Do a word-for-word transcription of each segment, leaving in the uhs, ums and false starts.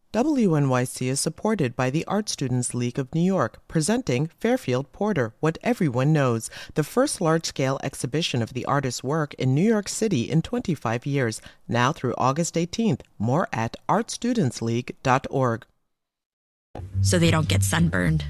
W N Y C is supported by the Art Students League of New York, presenting Fairfield Porter, What Everyone Knows, the first large-scale exhibition of the artist's work in New York City in twenty-five years, now through August eighteenth. More at art students league dot org. So they don't get sunburned.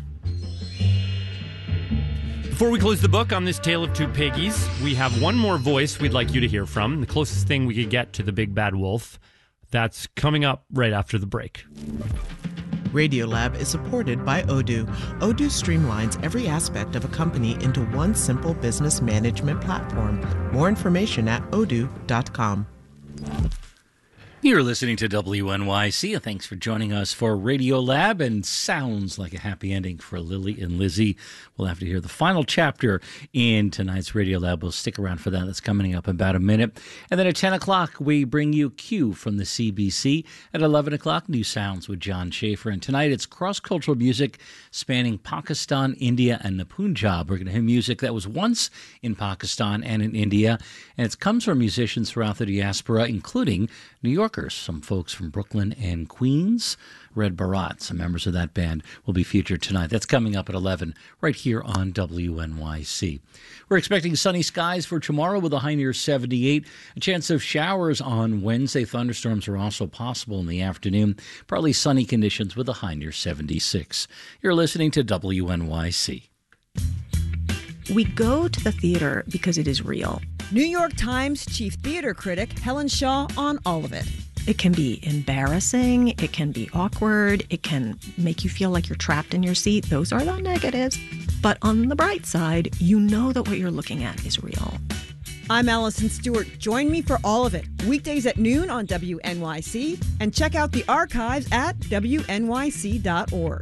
Before we close the book on this tale of two piggies, we have one more voice we'd like you to hear from, the closest thing we could get to the big bad wolf. That's coming up right after the break. Radiolab is supported by Odoo. Odoo streamlines every aspect of a company into one simple business management platform. More information at odoo dot com. You're listening to W N Y C. Thanks for joining us for Radiolab, and sounds like a happy ending for Lily and Lizzie. We'll have to hear the final chapter in tonight's Radiolab. We'll stick around for that. That's coming up in about a minute. And then at ten o'clock, we bring you Q from the C B C. At eleven o'clock, New Sounds with John Schaefer. And tonight, it's cross-cultural music spanning Pakistan, India, and the Punjab. We're going to hear music that was once in Pakistan and in India, and it comes from musicians throughout the diaspora, including New Yorkers, some folks from Brooklyn and Queens. Red Barat, some members of that band, will be featured tonight. That's coming up at eleven right here on W N Y C. We're expecting sunny skies for tomorrow with a high near seventy-eight. A chance of showers on Wednesday. Thunderstorms are also possible in the afternoon. Partly sunny conditions with a high near seventy-six. You're listening to W N Y C. We go to the theater because it is real. New York Times chief theater critic Helen Shaw on all of it. It can be embarrassing, it can be awkward, it can make you feel like you're trapped in your seat. Those are the negatives. But on the bright side, you know that what you're looking at is real. I'm Allison Stewart. Join me for all of it. Weekdays at noon on W N Y C, and check out the archives at W N Y C dot org.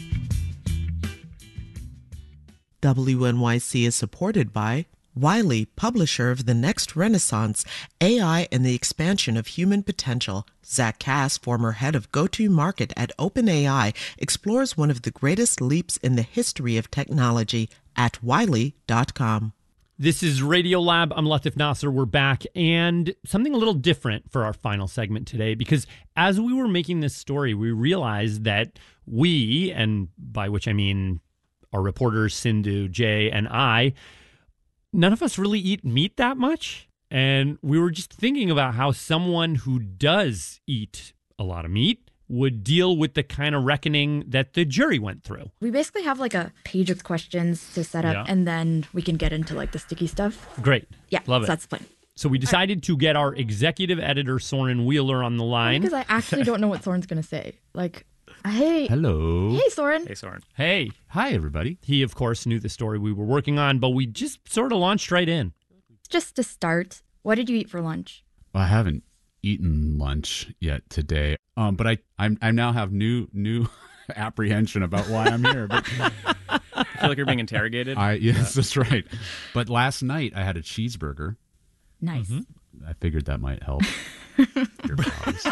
W N Y C is supported by Wiley, publisher of The Next Renaissance, A I and the Expansion of Human Potential. Zach Cass, former head of go-to-market at OpenAI, explores one of the greatest leaps in the history of technology at wiley dot com. This is Radiolab. I'm Latif Nasser. We're back, and something a little different for our final segment today, because as we were making this story, we realized that we, and by which I mean our reporters, Sindhu, Jay, and I, none of us really eat meat that much. And we were just thinking about how someone who does eat a lot of meat would deal with the kind of reckoning that the jury went through. We basically have like a page with questions to set up, yeah. and then we can get into like the sticky stuff. Great. Yeah, love so it. That's the plan. So we decided to get our executive editor, Soren Wheeler, on the line. Because I actually don't know what Soren's going to say. Like, hey. Hello. Hey, Soren. Hey, Soren. Hey. Hi, everybody. He, of course, knew the story we were working on, but we just sort of launched right in. Just to start, what did you eat for lunch? Well, I haven't eaten lunch yet today, um, but I I'm, I now have new new apprehension about why I'm here. But I feel like you're being interrogated. I yes, yeah. That's right. But last night I had a cheeseburger. Nice. Mm-hmm. I figured that might help your cause.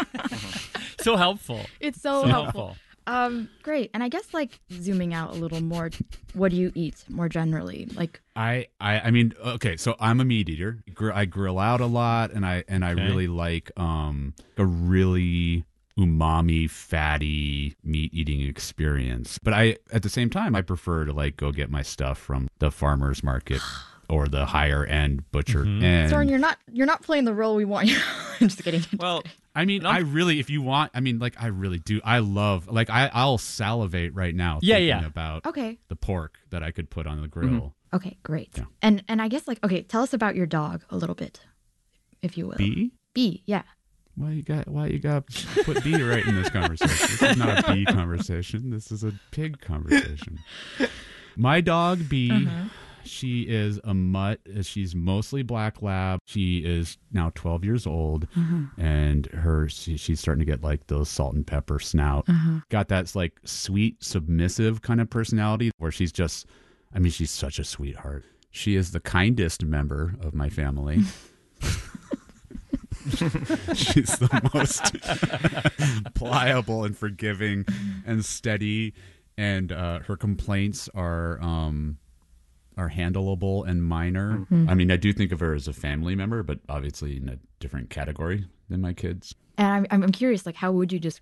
So helpful. It's so, so helpful. helpful. Um, great. And I guess like zooming out a little more, what do you eat more generally? Like I, I, I mean, okay, so I'm a meat eater. I grill out a lot, and I and I okay. really like um a really umami, fatty meat eating experience. But I, at the same time, I prefer to like go get my stuff from the farmer's market or the higher end butcher. Mm-hmm. And Soren, you're not you're not playing the role we want you. I'm just kidding. Well. I mean, I really, if you want, I mean, like, I really do. I love, like, I, I'll salivate right now yeah, thinking yeah. about okay. the pork that I could put on the grill. Mm-hmm. Okay, great. Yeah. And and I guess, like, okay, tell us about your dog a little bit, if you will. Bee? Bee, yeah. Why you got, why you got to put bee right in this conversation? This is not a bee conversation. This is a pig conversation. My dog, Bee... Uh-huh. She is a mutt. She's mostly black lab. She is now twelve years old, mm-hmm. and her she, she's starting to get like those salt and pepper snout. Uh-huh. Got that like sweet, submissive kind of personality where she's just, I mean, she's such a sweetheart. She is the kindest member of my family. She's the most pliable and forgiving and steady, and uh, her complaints are... Um, are handleable and minor. Mm-hmm. I mean, I do think of her as a family member, but obviously in a different category than my kids. And I'm I'm curious, like, how would you just